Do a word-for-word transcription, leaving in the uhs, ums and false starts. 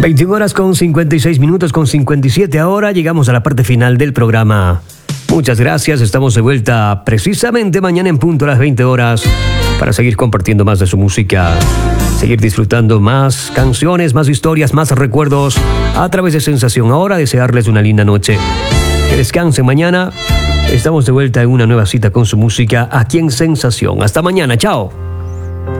veintiuna horas con cincuenta y seis minutos con cincuenta y siete. Ahora llegamos a la parte final del programa. Muchas gracias. Estamos de vuelta precisamente mañana en punto a las veinte horas para seguir compartiendo más de su música, seguir disfrutando más canciones, más historias, más recuerdos a través de Sensación. Ahora desearles una linda noche. Que descansen mañana. Estamos de vuelta en una nueva cita con su música aquí en Sensación. Hasta mañana. Chao.